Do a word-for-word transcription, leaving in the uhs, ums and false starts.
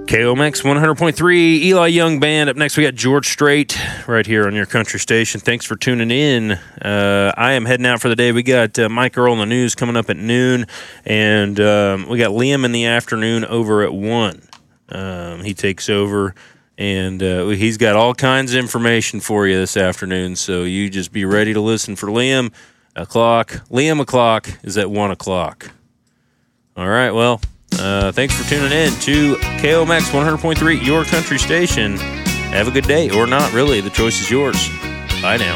K O M X one hundred point three, Eli Young Band. Up next, we got George Strait right here on your country station. Thanks for tuning in. Uh, I am heading out for the day. We got uh, Mike Earl in the news coming up at noon, and um, we got Liam in the afternoon over at one. Um, he takes over, and uh, he's got all kinds of information for you this afternoon, so you just be ready to listen for Liam o'clock. Liam o'clock is at one o'clock. All right, well... Uh, thanks for tuning in to K O M X one hundred point three, your country station. Have a good day, or not, really. The choice is yours. Bye now.